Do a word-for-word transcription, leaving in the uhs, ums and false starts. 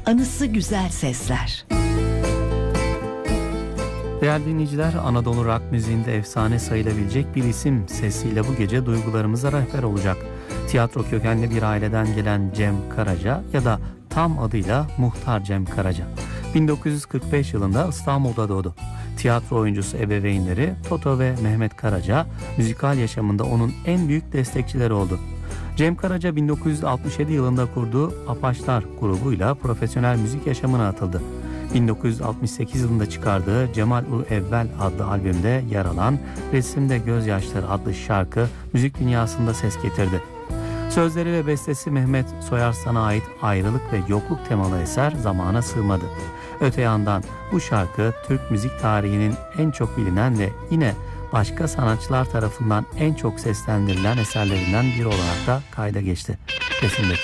anısı güzel sesler. Değerli dinleyiciler, Anadolu rock müziğinde efsane sayılabilecek bir isim sesiyle bu gece duygularımıza rehber olacak. Tiyatro kökenli bir aileden gelen Cem Karaca ya da tam adıyla Muhtar Cem Karaca. bin dokuz yüz kırk beş yılında İstanbul'da doğdu. Tiyatro oyuncusu ebeveynleri Toto ve Mehmet Karaca müzikal yaşamında onun en büyük destekçileri oldu. Cem Karaca bin dokuz yüz altmış yedi yılında kurduğu Apaçlar grubuyla profesyonel müzik yaşamına atıldı. bin dokuz yüz altmış sekiz yılında çıkardığı Cemal-ü Evvel adlı albümde yer alan Resimde Gözyaşları adlı şarkı müzik dünyasında ses getirdi. Sözleri ve bestesi Mehmet Soyarslan'a ait ayrılık ve yokluk temalı eser zamana sığmadı. Öte yandan bu şarkı Türk müzik tarihinin en çok bilinen ve yine başka sanatçılar tarafından en çok seslendirilen eserlerinden biri olarak da kayda geçti. Resimdeki